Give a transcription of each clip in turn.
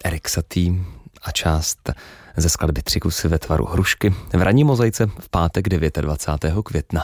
Erik Satie a část ze skladby 3 kusy ve tvaru hrušky v ranní mozaice v pátek 29. května.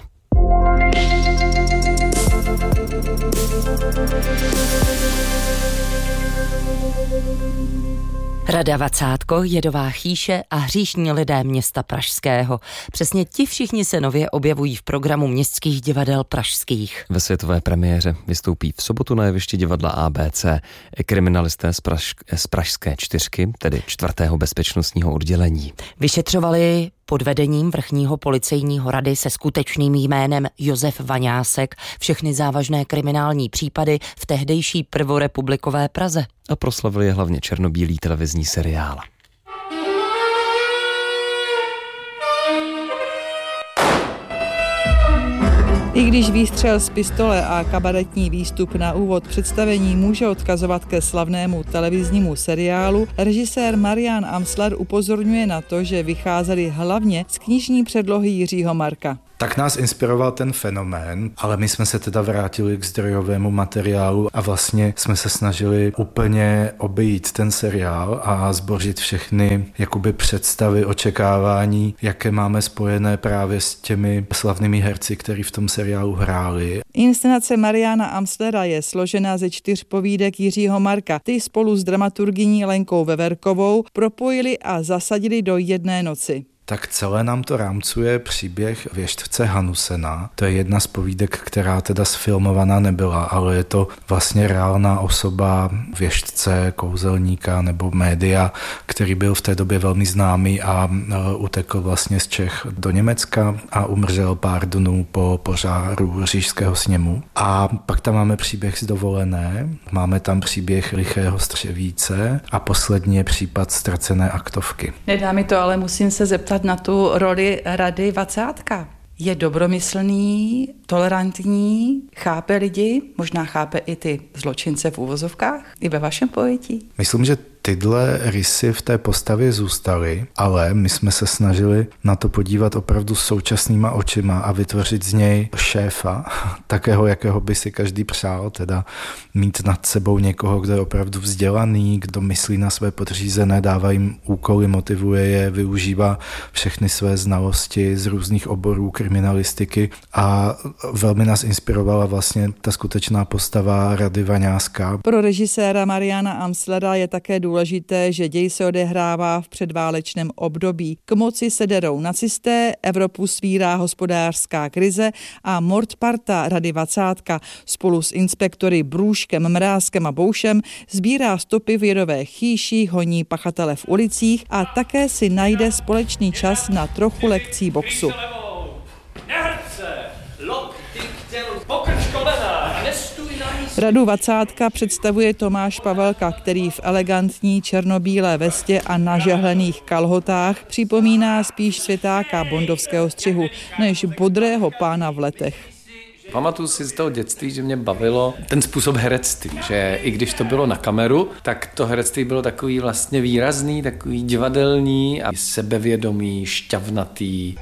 Rada Vacátko, Jedová chýše a hříšní lidé města pražského. Přesně ti všichni se nově objevují v programu městských divadel pražských. Ve světové premiéře vystoupí v sobotu na jevišti divadla ABC kriminalisté z Pražské 4, tedy 4. bezpečnostního oddělení. Vyšetřovali pod vedením vrchního policejního rady se skutečným jménem Josef Vaňásek všechny závažné kriminální případy v tehdejší prvorepublikové Praze. A proslavil je hlavně černobílý televizní seriál. I když výstřel z pistole a kabaretní výstup na úvod představení může odkazovat ke slavnému televiznímu seriálu, režisér Marian Amsler upozorňuje na to, že vycházeli hlavně z knižní předlohy Jiřího Marka. Tak nás inspiroval ten fenomén, ale my jsme se teda vrátili k zdrojovému materiálu a vlastně jsme se snažili úplně obejít ten seriál a zbořit všechny jakoby představy, očekávání, jaké máme spojené právě s těmi slavnými herci, kteří v tom seriálu hráli. Inscenace Mariana Amslera je složena ze 4 povídek Jiřího Marka. Ty spolu s dramaturgyní Lenkou Veverkovou propojili a zasadili do jedné noci. Tak celé nám to rámcuje příběh věštce Hanusena. To je jedna z povídek, která teda sfilmovaná nebyla, ale je to vlastně reálná osoba věštce, kouzelníka nebo média, který byl v té době velmi známý a utekl vlastně z Čech do Německa a umřel pár dnů po požáru Říšského sněmu. A pak tam máme příběh z dovolené, máme tam příběh lichého střevíce a poslední je případ ztracené aktovky. Nedá mi to, ale musím se zeptat na tu roli Rady Vacátka. Je dobromyslný, tolerantní, chápe lidi, možná chápe i ty zločince v uvozovkách, i ve vašem pojetí? Myslím, že tyhle rysy v té postavě zůstaly, ale my jsme se snažili na to podívat opravdu současnýma očima a vytvořit z něj šéfa, takého, jakého by si každý přál, teda mít nad sebou někoho, kdo je opravdu vzdělaný, kdo myslí na své podřízené, dává jim úkoly, motivuje je, využívá všechny své znalosti z různých oborů kriminalistiky a velmi nás inspirovala vlastně ta skutečná postava Rady Vaňáska. Pro režiséra Mariana Amslera je také důležité, že děj se odehrává v předválečném období. K moci se derou nacisté, Evropu svírá hospodářská krize a mordparta Rady Vacátka spolu s inspektory Brůškem, Mrázkem a Boušem sbírá stopy v Jedové chýši, honí pachatele v ulicích a také si najde společný čas na trochu lekcí boxu. Radu Vacátka představuje Tomáš Pavelka, který v elegantní černobílé vestě a nažehlených kalhotách připomíná spíš světáka bondovského střihu, než bodrého pána v letech. Pamatuju si z toho dětství, že mě bavilo ten způsob herectví, že i když to bylo na kameru, tak to herectví bylo takový vlastně výrazný, takový divadelní a sebevědomý, šťavnatý.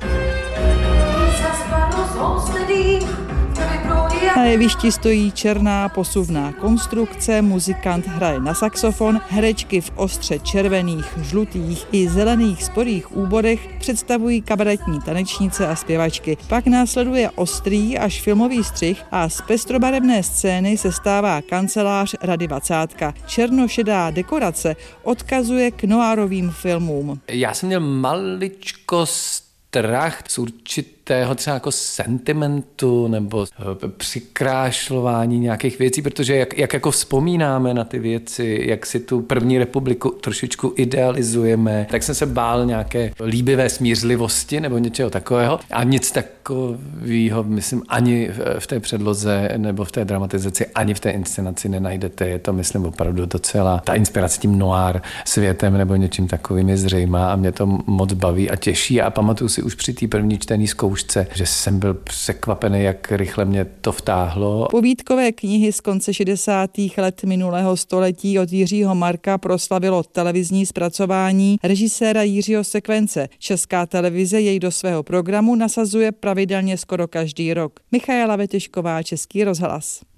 Na jevišti stojí černá posuvná konstrukce, muzikant hraje na saxofon, herečky v ostře červených, žlutých i zelených sporých úborech představují kabaretní tanečnice a zpěvačky. Pak následuje ostrý až filmový střih a z pestrobarevné scény se stává kancelář Rady Vacátka. Černošedá dekorace odkazuje k noárovým filmům. Já jsem měl maličko strach z určitého třeba jako sentimentu nebo přikrášlování nějakých věcí, protože jak jako vzpomínáme na ty věci, jak si tu první republiku trošičku idealizujeme, tak jsem se bál nějaké líbivé smířlivosti nebo něčeho takového a nic takového, myslím, ani v té předloze nebo v té dramatizaci, ani v té inscenaci nenajdete. Je to, myslím, opravdu docela ta inspirace tím noir světem nebo něčím takovým je zřejmá a mě to moc baví a těší a pamatuju si už při té první čtené zkoušce, že jsem byl překvapený, jak rychle mě to vtáhlo. Povídkové knihy z konce 60. let minulého století od Jiřího Marka proslavilo televizní zpracování režiséra Jiřího Sekvence. Česká televize jej do svého programu nasazuje pravidelně skoro každý rok. Michaela Vetešková, Český rozhlas.